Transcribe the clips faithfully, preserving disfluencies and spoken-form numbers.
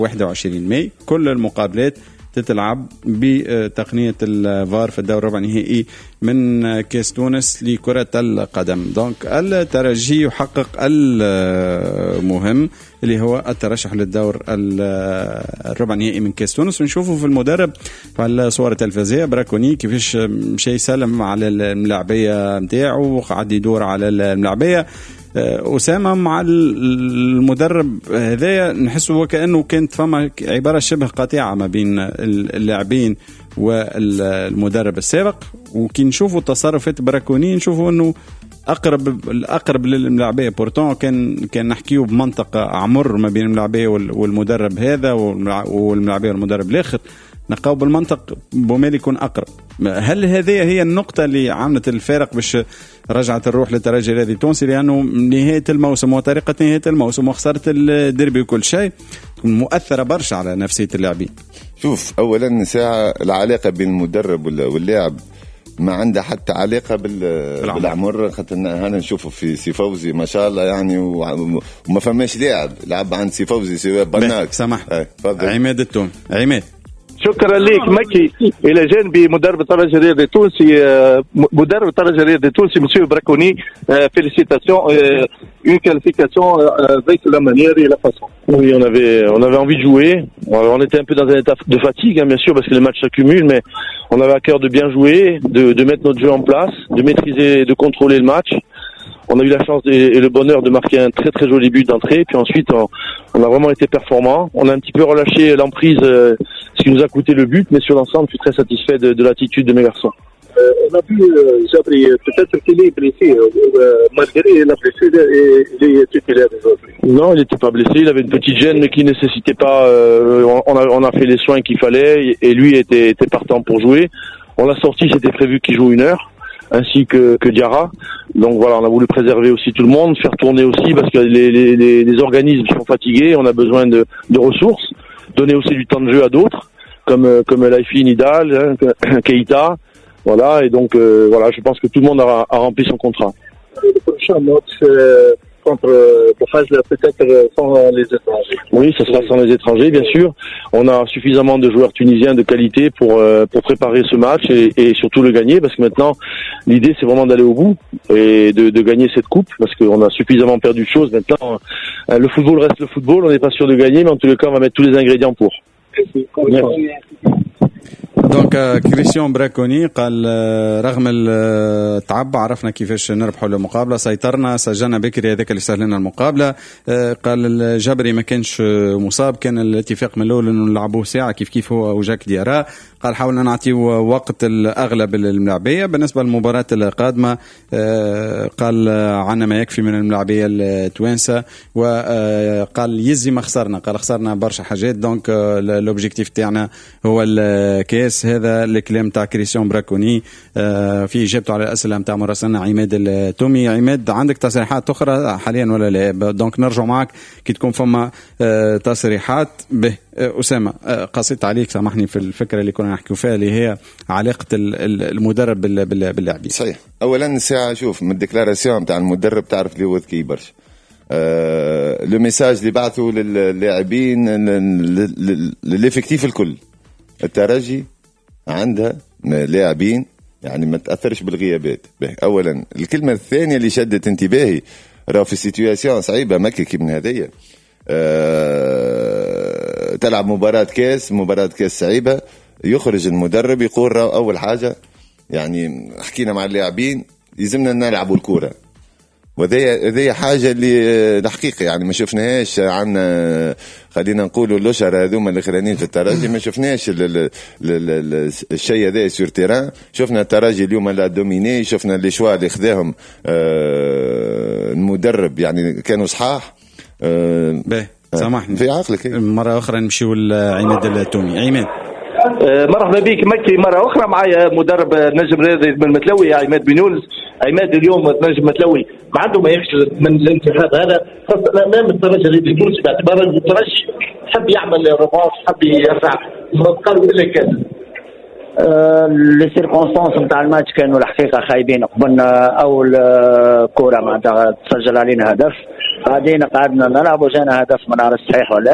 واحد وعشرين ماي كل المقابلات تتلعب بتقنية الفار في الدور الربع النهائي من كاس تونس لكرة القدم. دونك الترجي يحقق المهم اللي هو الترشح للدور الربع النهائي من كاس تونس. ونشوفوا في المدرب في الصور التلفزية براكوني كيفاش مشي يسلم على الملاعبية متاعه وقعد يدور على الملاعبية. أسامة مع المدرب هذايا نحسه وكأنه كانت فما عبارة شبه قاطعة ما بين اللاعبين والمدرب السابق. وكي نشوفوا تصرفات براكوني نشوفوا أنه أقرب الأقرب للملاعبية بورتون كان كان نحكيه بمنطقة عمر ما بين الملاعبية والمدرب هذا والملاعبية والمدرب الآخر نقاو بالمنطق بومال يكون أقرب. هل هذه هي النقطة اللي عملت الفارق باش رجعت الروح للترجي الذي التونسي؟ لأنه نهاية الموسم وطريقة نهاية الموسم وخسارة الديربي وكل شيء مؤثرة برشا على نفسية اللاعبين. شوف أولا ساعة العلاقة بين المدرب واللاعب ما عنده حتى علاقة بالعمر. خاطر هنا نشوفه في سي فوزي ما شاء الله يعني وما فماش لاعب لعب عند سي فوزي سي بناك. سامح عماد التون. عماد شكرا لك مكي. الى جانبي مدرب الترجي الرياضي التونسي مدرب الترجي الرياضي التونسي مسيو براكوني félicitations une qualification avec la manière et la façon. Oui, on avait on avait envie de jouer. On était un peu dans un état de fatigue hein, bien sûr parce que les matchs s'accumulent, mais on avait à cœur de bien jouer, de de mettre notre jeu en place, de maîtriser, de contrôler le match. On a eu la chance et le bonheur de marquer un très très joli but d'entrée. Puis ensuite, on, on a vraiment été performant. On a un petit peu relâché l'emprise, euh, ce qui nous a coûté le but, mais sur l'ensemble, je suis très satisfait de, de l'attitude de mes garçons. Euh, on a vu euh, Jabri, peut-être qu'il est blessé, euh, malgré la blessure, il est titulaire aujourd'hui. Non, il n'était pas blessé. Il avait une petite gêne, mais qui nécessitait pas. Euh, on, a, on a fait les soins qu'il fallait, et lui était, était partant pour jouer. On l'a sorti, c'était prévu qu'il joue une heure, ainsi que, que Diarra. Donc voilà, on a voulu préserver aussi tout le monde, faire tourner aussi parce que les, les, les, les organismes sont fatigués, on a besoin de, de ressources, donner aussi du temps de jeu à d'autres, comme comme Laifi, Nidal, hein, Keita, voilà. Et donc euh, voilà, je pense que tout le monde a, a rempli son contrat. Le prochain match euh, contre le Fajr peut-être sans les étrangers. Oui, ça sera sans les étrangers, bien sûr. On a suffisamment de joueurs tunisiens de qualité pour euh, pour préparer ce match et, et surtout le gagner, parce que maintenant l'idée c'est vraiment d'aller au bout et de, de gagner cette coupe, parce qu'on a suffisamment perdu de choses. Maintenant, euh, le football reste le football. On n'est pas sûr de gagner, mais en tous les cas, on va mettre tous les ingrédients pour. Merci. دونك كريستيان براكوني قال رغم التعب عرفنا كيفاش نربحوا المقابله، سيطرنا، سجلنا بكري، هذاك اللي سهلنا المقابله. قال الجبري ما كانش مصاب، كان الاتفاق من الاول انه نلعبوه ساعه كيف كيف هو وجاك ديارا. قال حاولنا نعطيه وقت الاغلب للملاعبيه. بالنسبه للمباراه القادمه قال عنا ما يكفي من الملاعبيه التوانسه، وقال يزي ما خسرنا، قال خسرنا برشا حاجات، دونك لوبجيكتيف تاعنا هو الكاس. هذا الكلام تاع كريستيان براكوني في اجابته على الاسئله نتاع مراسلنا عماد التومي. عماد، عندك تصريحات اخرى حاليا ولا لا؟ دونك نرجع معك كي تكون فما تصريحات. به أسامة، قصيت عليك سامحني في الفكرة اللي كنا نحكي فيها اللي هي علاقة المدرب باللاعبين. صحيح. أولا الساعة شوف من الديكلاراسيون تاع المدرب تعرف لي هو ذكي برشا. أه لو ميساج اللي بعثه للاعبين للإفكتيف الكل، الترجي عندها لاعبين يعني ما تأثرش بالغيابات. أولا الكلمة الثانية اللي شدت انتباهي، راه في سيتواسيون صعيبة مكة من هذية، أه تلعب مباراة كاس مباراة كاس صعيبة، يخرج المدرب يقول أول حاجة يعني حكينا مع اللاعبين يلزمنا نلعبوا الكرة، وذي ذي حاجة اللي الحقيقة يعني ما شفناهاش عنا. خلينا نقولوا اللوشر هذوما الاخرانيين في الترجي ما شفناش الشيء هذا سور تيران. شفنا الترجي اليوم لا دوميني، شفنا اللي شوا اللي خذاهم أه المدرب يعني كانوا صحاح. أه باهي سامحني في عقلك مرة أخرى نمشيو لعماد التومي. عماد، مرحبا بك مكي مرة أخرى. معايا مدرب نجم رياضي من المتلوي عماد بن يونس. عماد، اليوم نجم متلوي ما عنده ما يخشى من الانتخاب هذا، خاصة أمام الترجي التونسي باعتبار الترجي حب يعمل ريفانش، حب يرفع قالوا إلا كذا. لي سيركونستانس نتاع الماتش كانوا الحقيقة خايبين. قبلنا أول كورة معناتها تسجل علينا هدف، بعدين قعدنا نلعب وجانا هدف ما نعرف صحيح ولا،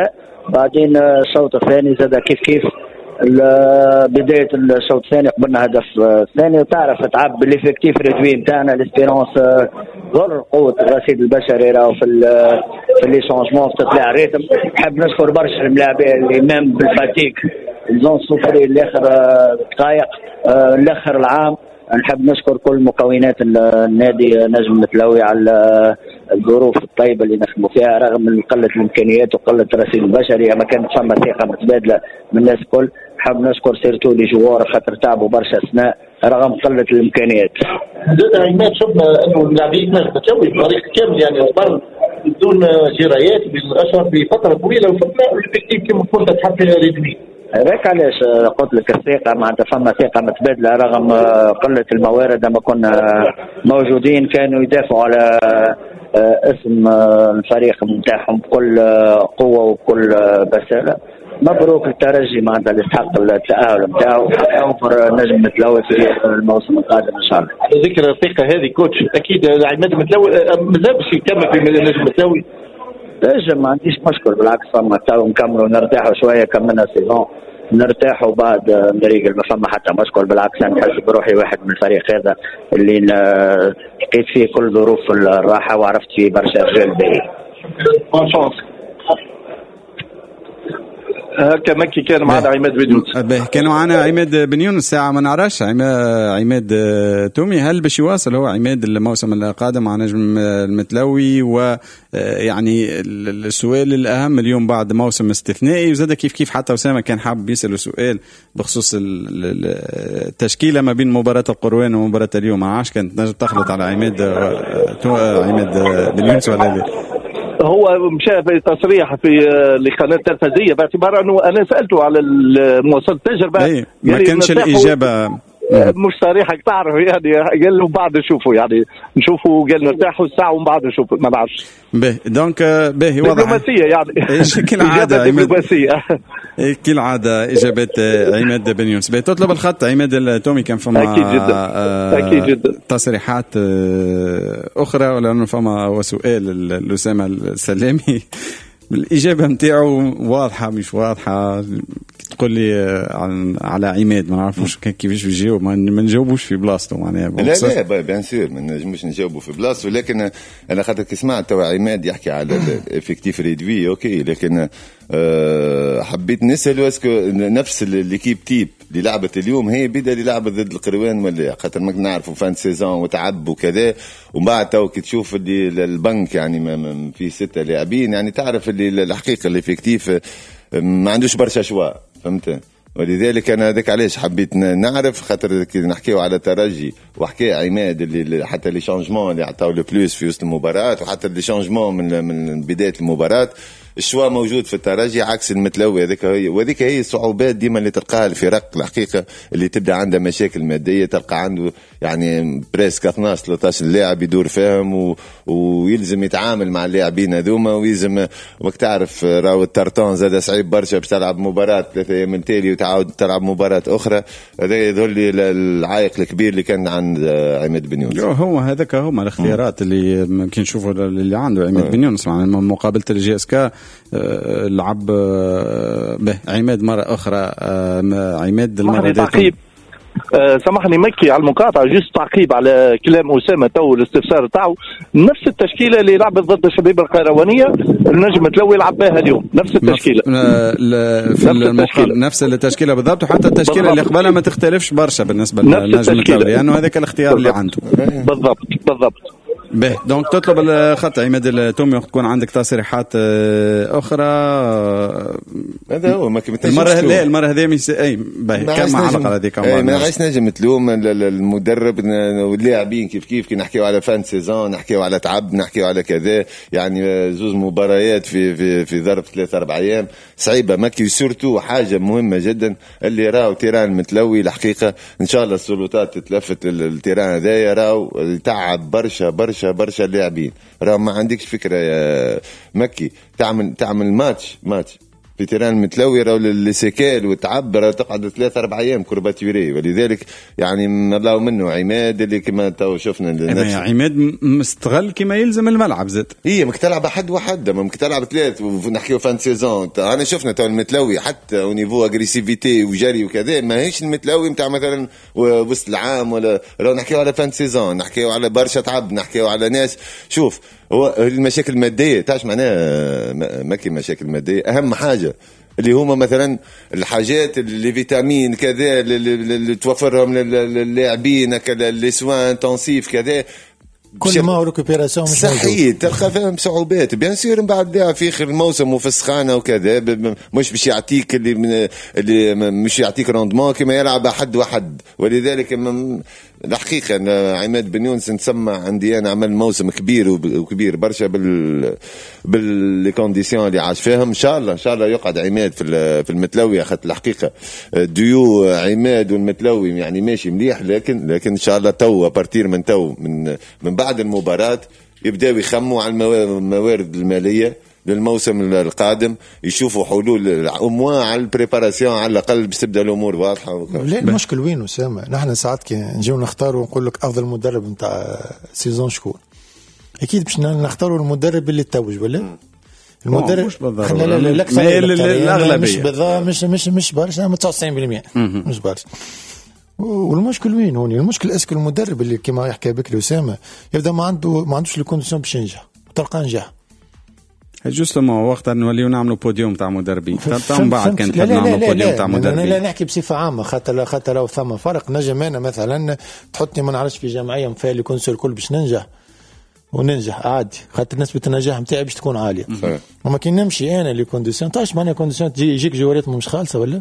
بعدين الشوط الثاني زاد كيف كيف بداية الشوط الثاني قبلنا هدف ثاني. وتعرف تعب بالإفكتيف ريدوي نتاعنا الاسبيرونس غير قوة الرصيد البشري راهو في في لي شونجمون في تطلع الريتم. نحب نشكر برشا الملاعبين اللي مام بالفاتيك الزون صفري الاخر دقائق الاخر العام. نحب نشكر كل مكونات النادي نجم متلوي على الظروف الطيبه اللي نخدموا فيها رغم من قله الامكانيات وقله الرصيد البشري، اما كانت فما ثقه متبادله من الناس الكل. نحب نشكر سيرتو لي جوار خاطر تعبوا برشا اثناء رغم قله الامكانيات. زاد عماد شفنا انه اللاعبين نجم متلوي فريق كامل يعني اصبر بدون جرايات بالاشهر بفتره طويله وفتنا الافكتيف كما كنت تحب فيها ريدمي. هذاك علاش قلت لك الثقة معناتها فما ثقة متبادلة رغم قلة الموارد. لما كنا موجودين كانوا يدافعوا على اسم الفريق نتاعهم بكل قوة وبكل بسالة. مبروك الترجي معناتها اللي استحق التأهل نتاعو يوفر نجم متلوي في الموسم القادم ان شاء الله. على ذكر الثقة هذه كوتش اكيد عماد متلوي مازال باش يكمل في نجم متلوي. نجم ما عنديش مشكل بالعكس فما تو نكملوا نرتاحوا شويه كملنا سيزون نرتاحوا بعد نريقل ما فما حتى مشكل. بالعكس انا نحس بروحي واحد من الفريق هذا اللي لقيت فيه كل ظروف الراحه وعرفت فيه برشا رجال باهي. هكا مكي كان معنا عماد بن يونس. كانوا معنا عماد بن يونس ساعة ما نعرفش عماد تومي هل باش يواصل هو عماد الموسم القادم مع نجم المتلوي؟ ويعني السؤال الأهم اليوم بعد موسم استثنائي وزاد كيف كيف حتى أسامة كان حاب يسأله سؤال بخصوص التشكيلة ما بين مباراة القروان ومباراة اليوم. ما عادش كانت نجم تخلط على عماد عماد بن يونس ولا لا؟ هو مشى في تصريح في لقناه التلفزيونيه باعتبار انه انا سالته على مواصله التجربه يعني ما كانش الاجابه مش صريحه تعرف يعني قال له بعد نشوفوا يعني نشوفوا قال نرتاحوا الساعه ومن بعد نشوفوا ما بعرفش به دونك به واضح دبلوماسيه يعني كل عاده دبلوماسيه كل عاده اجابات عماد بن يونس. تطلب الخط عماد التومي كان فما اكيد جدا آه اكيد جدا تصريحات آه اخرى ولا انه فما وسؤال الاسامه السلامي الإجابة متاعه واضحة مش واضحة؟ تقول لي على عماد ما نعرفوش كيفاش يجاوب ما نجاوبوش في بلاصته معناها. لا لا بيان سور ما نجموش نجاوبوا في بلاصته ولكن أنا خاطر كي سمعت توا عماد يحكي على الإفكتيف ريدوي أوكي لكن أه حبيت نسأل واسكو نفس الكيب تيب اللي لعبت اليوم هي بدأ اللي لعبت ضد القروان ولا خاطر ما نعرفوا فان سيزون وتعب وكذا ومن بعد تو كي تشوف اللي البنك يعني في ستة لاعبين يعني تعرف اللي الحقيقة الإفكتيف ما عندوش برشا شوا فهمت. ولذلك انا هذاك علاش حبيت نعرف خاطر كي نحكيو على ترجي وحكي عماد اللي حتى لي شانجمون اللي عطاو لو بلوس في وسط المباراه وحتى لي شانجمون من من بدايه المباراه الشوا موجود في الترجي عكس المتلوي. هذيك هي وهذيك هي الصعوبات ديما اللي تلقاها الفرق الحقيقه اللي تبدا عندها مشاكل ماديه تلقى عنده يعني بريسك اثناش ثلاثة عشر لاعب يدور فيهم و... ويلزم يتعامل مع اللاعبين هذوما ويلزم وقت تعرف راهو الترتون زاد صعيب برشا باش تلعب مباراه ثلاثه ايام من تالي وتعاود تلعب مباراه اخرى. هذا يدل لي العائق الكبير اللي كان عند عماد بن يونس. هو هذاك هما الاختيارات اللي ممكن نشوفوا اللي عنده عماد بن يونس مع مقابله الجي اس كا لعب به عماد مرة أخرى عماد المرة تعقيب أه سامحني مكي على المقاطعة جست تعقيب على كلام أسامة تو الاستفسار تاعو نفس التشكيلة اللي لعبت ضد الشباب القيروانية النجم تلوي يلعب بها اليوم نفس التشكيلة في المقابل نفس التشكيلة بالضبط وحتى التشكيلة اللي قبلها ما تختلفش برشا بالنسبة للنجم التلوي لأنه يعني هذاك الاختيار اللي عنده بالضبط بالضبط. به دونك تطلب الخط عماد التومي وقت تكون عندك تصريحات اخرى. هذا هو ما كنتش المره لا المره هذه مش اي كم علقه هذيك ما عادش نجم تلوم المدرب واللاعبين كيف كيف كي نحكيو على فان سيزون نحكيو على تعب نحكيو على كذا يعني زوز مباريات في في في ظرف ثلاثة أربع أيام صعيبه ماكي سورتو حاجه مهمه جدا اللي راهو تيران متلوي الحقيقه ان شاء الله السلطات تتلفت التيران هذايا راهو تعب برشا برشا برشا لاعبين راهو ما عندكش فكره يا مكي تعمل تعمل ماتش ماتش في تيران المتلوي راهو السكال والتعب راه تقعد ثلاثة أربع أيام كورباتوري. ولذلك يعني الله منه عماد اللي كما تو شفنا يا عماد مستغل كما يلزم الملعب زاد. هي ممكن تلعب حد وحده ممكن تلعب ثلاث ونحكيو فان سيزون. انا شفنا تو المتلوي حتى او نيفو اغريسيفيتي وجري وكذا ماهيش المتلوي نتاع مثلا وسط العام ولا لو نحكيو على فان سيزون نحكيو على برشا تعب نحكيو على ناس. شوف هو المشاكل الماديه تاعش معناها ما كي مشاكل ماديه اهم حاجه اللي هما مثلا الحاجات اللي فيتامين كذا اللي توفرهم للاعبين كذا لي سوان انتنسيف كذا كل ما هو ريكوبيراسيون مش صحيح تلقى فيهم صعوبات بيان سير من بعد لا في اخر الموسم وفي السخانه وكذا مش باش يعطيك اللي من اللي مش يعطيك روندمون كما يلعب حد واحد. ولذلك الحقيقه أنا عماد بن يونس نسمع عندي انا عمل موسم كبير وكبير برشا بال باللي كونديسيون اللي عاش فيهم. ان شاء الله ان شاء الله يقعد عماد في في المتلوي اخذت الحقيقه ديو عماد والمتلوي يعني ماشي مليح لكن لكن ان شاء الله تو بارتير من تو من من بعد المباراة يبداو يخموا على الموارد المالية للموسم القادم يشوفوا حلول أموا على البريباراسيون على الأقل باش تبدأ الأمور واضحة. لا المشكل وين أسامة نحن ساعات كي نجيو نختاروا ونقول لك أفضل مدرب نتاع سيزون شكون أكيد باش نختاروا المدرب اللي توج ولا المدرب مش بالضبط لا لا لا الأغلبية مش بالضبط مش مش مش برشا تسعة وتسعين بالمئة مش برشا. والمشكل وين هوني المشكل اسكو المدرب اللي كما يحكي بك أسامة يبدا ما عنده ما عندوش الكونديسيون باش ينجح تلقى نجح جوستومون وقت نوليو نعملوا بوديوم تاع مدربين من بعد كانت نعملوا بوديوم تاع مدربين. لا لا نحكي بصفه عامه خاطر خاطر لو ثم فرق نجم انا مثلا تحطني ما نعرفش في جمعيه مفيها اللي يكون الكل باش ننجح وننجح عادي خاطر نسبه النجاح نتاعي باش تكون عاليه. وما كي نمشي انا لي كونديسيون تاش معناها كونديسيون تجي يجيك جوارات مش خالصه ولا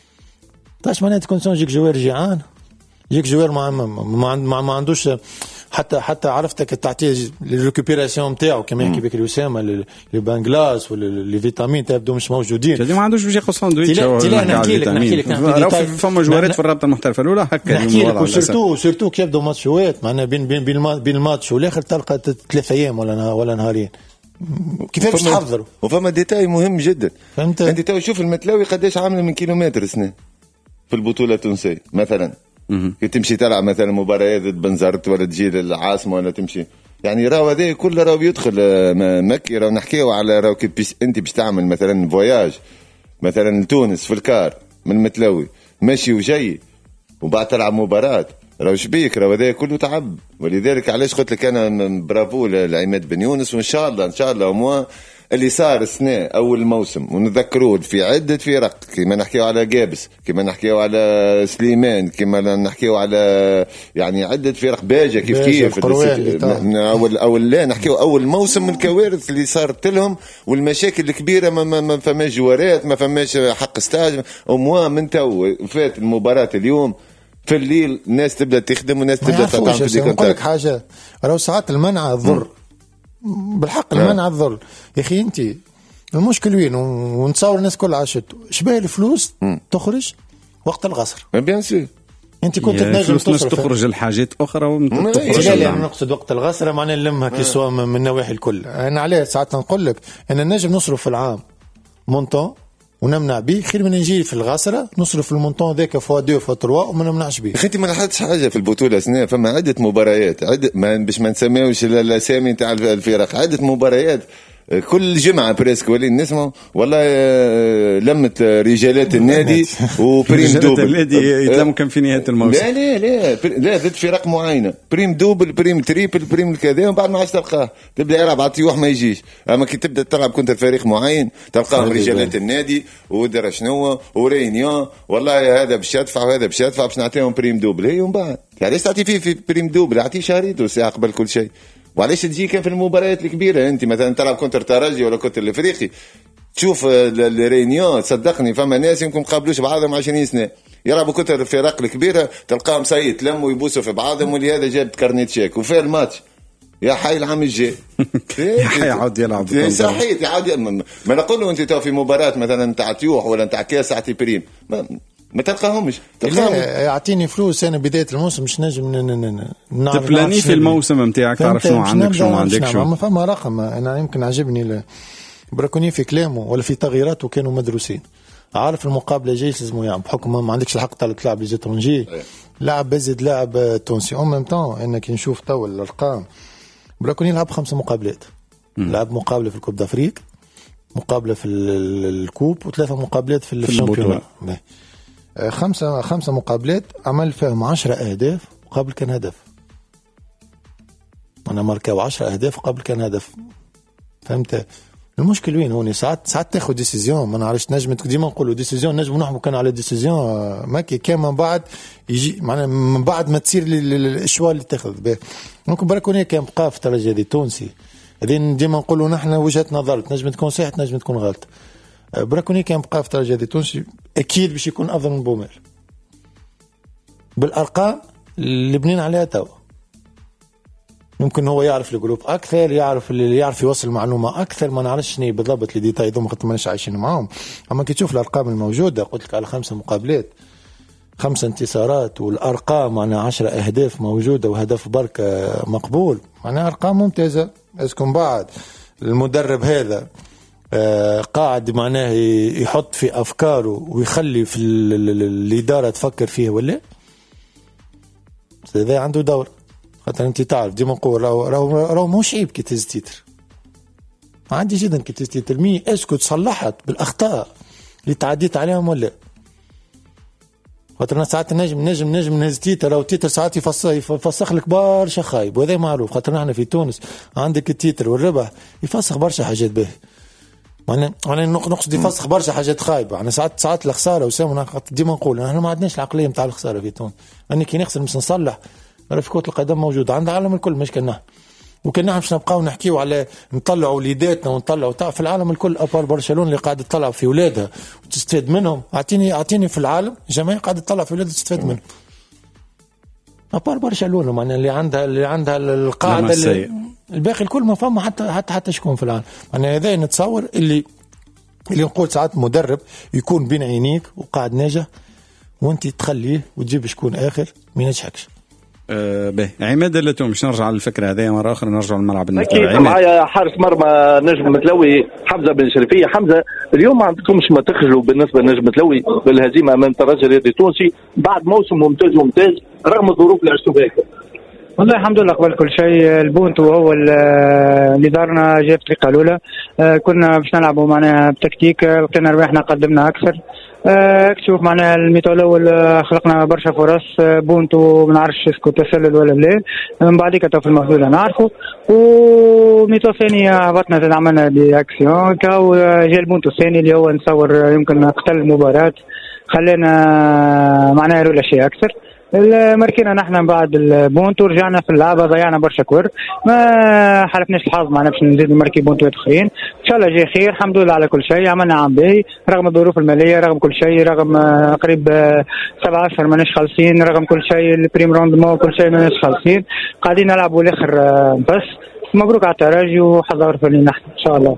تاش معناها كونديسيون يجيك جوار جيعان يجيك جوار ما ما, ما, ما عندوش حتى حتى عرفتك تعطيه الريكوبيراسيون نتاعو كما يحكي بك الوسامه لي بانغلاس ولا لي فيتامين تبدو مش موجودين يعني ما عندوش باش ياخذ ساندويتش ولا نحكي لك نحكي لك فما جوارات في الرابطه المحترفه الاولى هكا نحكي لك وسيرتو سيرتو كي يبدو ماتشات معناها بين بين بين الماتش والاخر تلقى ثلاث ايام ولا ولا نهارين كيفاش تحضروا. وفما ديتاي مهم جدا فهمت انت تو شوف المتلاوي قداش عامل من كيلومتر سنه في البطوله التونسيه مثلا كي تمشي تلعب مثلا مباريات ضد بنزرت ولا تجي للعاصمه ولا تمشي يعني راهو هذا كله راهو يدخل مكي راهو نحكيو على راهو كي انت باش تعمل مثلا فواياج مثلا لتونس في الكار من متلوي ماشي وجاي وبعد تلعب مباراه راهو شبيك راهو هذا كله تعب. ولذلك علاش قلت لك انا برافو لعماد بن يونس وان شاء الله ان شاء الله مو اللي صار السنة أول موسم ونذكروه في عدة فرق كما نحكيو على جابس كما نحكيو على سليمان كما نحكيو على يعني عدة فرق باجة كيف كيف أول أول لا نحكيو أول موسم من الكوارث اللي صارت لهم والمشاكل الكبيرة ما ما, ما فماش جوارات ما فماش حق ستاج وموا من تو فات المباراة اليوم في الليل الناس تبدأ تخدم والناس تبدأ تعمل ديكونتاكت. نقول لك حاجة راهو ساعات المنع الضر بالحق المنع الظل يا اخي انت المشكل وين ونتصور الناس كل عاشت شبه الفلوس تخرج وقت الغصر بيان سي انت كنت تنجم تصرف تخرج الحاجات اخرى وتخرج لا لا نقصد وقت الغصر معناه نلمها كسوة من النواحي الكل. انا عليه ساعات نقول لك ان نجم نصرف في العام مونطون ونمنع به خير من نجي في الغاسره نصرف المونطون ذاك فوا دو فوا تروا وما نمنعش به. اخي انت ما لاحظتش حاجه في البطوله سنه فما عده مباريات عده ما باش ما نسميوش الاسامي نتاع الفرق عده مباريات كل جمعه بريسك ولي نسمعوا والله لمت رجالات النادي وبريم دوبل النادي يتلموا كم في نهايه الموسم. لا لا لا لا ضد فرق معينه بريم دوبل بريم تريبل بريم كذا وبعد ما عادش تلقاه تبدا يلعب على طيوح ما يجيش. اما كي تبدا تلعب كنت فريق معين تلقاه رجالات النادي ودرا شنو ورينيون والله هذا باش يدفع وهذا باش يدفع باش نعطيهم بريم دوبل هي ومن بعد علاش تعطي فيه في بريم دوبل اعطيه شهريته ساعه قبل كل شيء. وعلاش تجيك في المباريات الكبيره انت مثلا تلعب كونتر ترجي ولا كونتر الافريقي تشوف الرينيون صدقني فما ناس يمكن قابلوش بعضهم عشرين سنه يلعبوا كونتر الفرق الكبيره تلقاهم سيد لموا يبوسوا في بعضهم واللي هذا جاب كارنيت شيك وفي الماتش يا حي العام الجاي يا حي يعود يلعب صحيح يعود ما نقول له انت تو في مباراه مثلا نتاع تيوح ولا نتاع كاس اعطي بريم ما ما تلقاهمش تلقاهم يعطيني فلوس انا بدايه الموسم مش نجم تبلاني في الموسم نتاعك تعرف شنو عندك شنو ما عندكش ما فما رقم انا يمكن عجبني براكوني في كلامه ولا في تغييراته كانوا مدروسين، عارف المقابله جايش لازم يعمل بحكم ما عندكش الحق تاع تلعب لي زيترونجي لاعب بزيد لاعب تونسي او ميم طون انك نشوف تو الارقام. براكوني لعب خمسه مقابلات، لعب مقابله في الكوب دافريك، مقابله في الكوب، وثلاثه مقابلات في الشامبيون. خمسه خمسه مقابلات عمل فيهم عشرة اهداف وقابل كان هدف. انا ماركاو عشرة اهداف وقابل كان هدف. فهمت المشكل وين هوني؟ ساعات ساعات تاخذ ديسيزيون ما نعرفش نجم ديما نقولوا ديسيزيون نجم نحكموا كان على ديسيزيون ماكي كان من بعد يجي معناها من بعد ما تصير الاشواء اللي تاخذ به. ممكن براكوني كان بقى في الترجي دي تونسي هذين ديما نقولوا نحن وجهه نظر نجم تكون صحيح نجم تكون غلط. براكوني كان بقى في الترجي دي تونسي اكيد باش يكون افضل من بوميل بالارقام اللي بنين عليها تو. ممكن هو يعرف الجروب اكثر، يعرف اللي يعرف يوصل معلومه اكثر، ما نعرفش شنو بالضبط اللي ديتاي ذوما خاطر ماناش عايشين معاهم. اما كي تشوف الارقام الموجوده قلت لك على خمسه مقابلات خمسه انتصارات والارقام معناها عشرة اهداف موجوده وهدف بركه مقبول، معناها ارقام ممتازه. اسكن بعد المدرب هذا آه قاعد معناه يحط في افكاره ويخلي في الاداره تفكر فيه ولا هذا عنده دور. خاطر انت تعرف ديما نقول راهو راهو راهو مش عيب كي تهز تيتر، عادي جدا كي تهز تيتر مي اسكو تصلحت بالاخطاء اللي تعديت عليهم ولا. خاطر ساعات نجم نجم نجم نهز تيتر او تيتر ساعات يفسخ يفسخ لك برشا خايب، وهذا معروف. خاطر نحن في تونس عندك التيتر والربح يفسخ برشا حاجات به، معناها انا نقصد يفسخ برشا حاجات خايبه. انا ساعات ساعات الخساره وسام ديما نقول احنا ما عندناش العقليه نتاع الخساره في تونس. انا كي نخسر مش نصلح في كرة القدم موجود عند العالم الكل مش كنا وكنا نحن باش نبقاو نحكيو على نطلعوا وليداتنا ونطلعوا تاع في العالم الكل ابار برشلونه اللي قاعد تطلع في اولادها وتستفاد منهم. اعطيني اعطيني في العالم جماعه قاعد تطلع في اولادها تستفاد منهم ابار برشلونه معناها اللي عندها اللي عندها القاعده اللي الباقي الكل ما فما حتى حتى حتى شكون في العالم. انا هذا نتصور اللي اللي نقول ساعات مدرب يكون بين عينيك وقاعد ناجح وانت تخليه وتجيب شكون اخر ما ينجحكش. أه به عماد اللتو مش نرجع للفكره هذه مره اخرى نرجع للملعب المثلوي. اكيد معايا حارس مرمى نجم متلوي حمزه بن شريفيه. حمزه اليوم ما عندكمش ما تخجلوا بالنسبه لنجم متلوي بالهزيمه امام الترجي الرياضي التونسي بعد موسم ممتاز ممتاز رغم الظروف اللي عشتوا بها؟ والله الحمد لله قبل كل شيء البونت وهو اللي دارنا جاب الطريقه الاولى. كنا باش نلعبوا معناها بتكتيك لقينا ربحنا قدمنا اكثر. تشوف معناها الميتو الاول خلقنا برشا فرص بونت وما نعرفش اسكو تسلل ولا لا من بعد كتو في المحدود نعرفه وميتو ثاني هبطنا زاد عملنا دي اكسيون كاو جا البونت الثاني اللي هو نصور يمكن قتل المباراه خلينا معناها رولا شيء اكثر. مركينا نحن بعد البونت ورجعنا في اللعبه ضيعنا برشا كور ما حلفناش الحظ معنا باش نزيد نمركي بونتات اخرين. ان شاء الله جاي خير الحمد لله على كل شيء. عملنا عام باهي رغم الظروف الماليه رغم كل شيء رغم قريب سبعة عشر ماناش خالصين رغم كل شيء البريم روندمون كل شيء ماناش خالصين قاعدين نلعبوا الاخر بس. مبروك على الترجي وحضر في نحن ان شاء الله.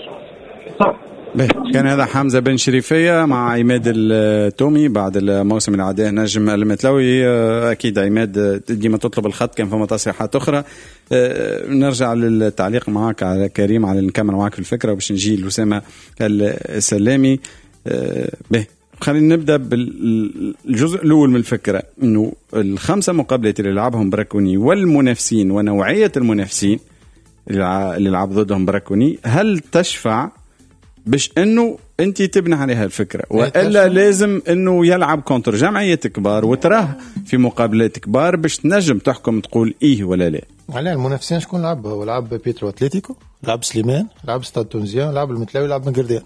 كان هذا حمزة بن شريفية مع عماد التومي بعد الموسم العادي نجم المتلوي. أكيد عماد ديما تطلب الخط كان فما تصريحات أخرى. نرجع للتعليق معك على كريم على نكمل معك في الفكرة باش نجي لأسامة السلامي. به خلينا نبدأ بالجزء الأول من الفكرة إنه الخمسة مقابلات اللي لعبهم براكوني والمنافسين ونوعية المنافسين اللي لعب ضدهم براكوني هل تشفع باش انه انت تبني عليها الفكره والا لازم انه يلعب كونتر جمعيات كبار وتراه في مقابلات كبار باش تنجم تحكم تقول ايه ولا لا؟ على المنافسين شكون لعب؟ هو لعب بيترو اتليتيكو لعب سليمان لعب ستاد تونزيان لعب المتلاوي لعب مقردان.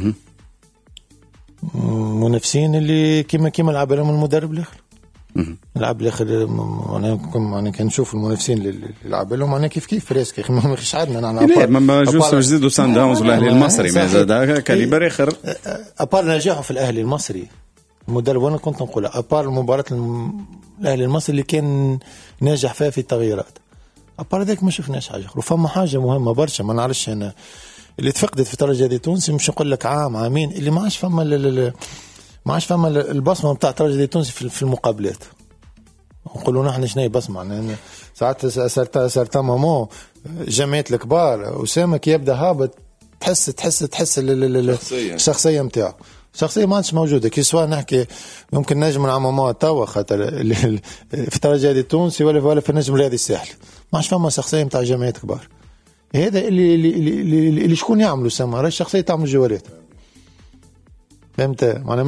منافسين اللي كيما كيما لعب لهم المدرب الاخر لعب الاخر. انا انا كان نشوف المنافسين اللي لعب لهم انا كيف كيف فريسك ما ماخيش عندنا انا لا ما جوست جديد وسان داونز والاهلي المصري ما زاد كاليبر اخر ابار نجاحه في الاهلي المصري المدرب. وانا كنت نقول ابار مباراه الاهلي المصري اللي كان ناجح فيها في التغييرات ابار ذاك ما شفناش حاجه. وفما حاجه مهمه برشا ما نعرفش انا اللي تفقدت في الترجي دي تونسي مش نقول لك عام عامين اللي ما عادش فما ما عادش فما البصمه نتاع الترجي دي تونسي في المقابلات. نقولوا نحن شنو بصمه يعني ساعات صارت صارت مامو جمعيات الكبار أسامة كي يبدا هابط تحس تحس تحس الشخصيه نتاعو. الشخصيه ما عادش موجوده. كي سواء نحكي يمكن نجم نعمموها توا خاطر في الترجي الرياضي التونسي ولا ولا في النجم الرياضي الساحلي ما عادش فما شخصيه نتاع جمعيات كبار. هذا اللي اللي اللي, اللي, اللي شكون يعملوا سما راهي الشخصيه تعمل جوالات. فهمت؟